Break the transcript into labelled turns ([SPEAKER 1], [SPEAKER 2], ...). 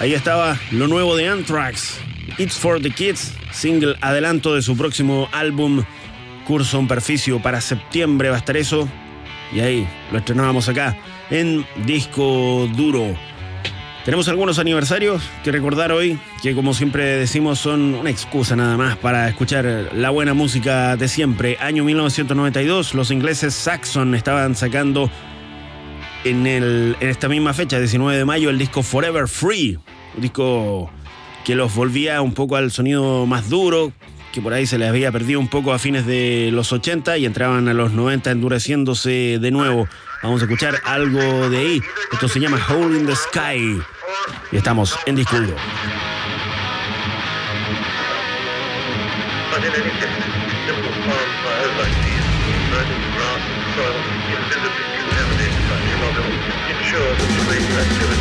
[SPEAKER 1] Ahí estaba lo nuevo de Anthrax, It's for the Kids, single adelanto de su próximo álbum, Curzon Perficio. Para septiembre va a estar eso, y ahí lo estrenábamos acá en Disco Duro. Tenemos algunos aniversarios que recordar hoy, que como siempre decimos son una excusa nada más para escuchar la buena música de siempre. Año 1992, los ingleses Saxon estaban sacando en esta misma fecha, 19 de mayo, el disco Forever Free, un disco que los volvía un poco al sonido más duro, que por ahí se les había perdido un poco a fines de los 80 y entraban a los 90 endureciéndose de nuevo. Vamos a escuchar algo de ahí. Esto se llama Hole in the Sky y estamos en Disco Duro.
[SPEAKER 2] But in any case, simple farms by overseas, burning grass and soil, invisibly contaminated by Chernobyl, ensure that the radioactivity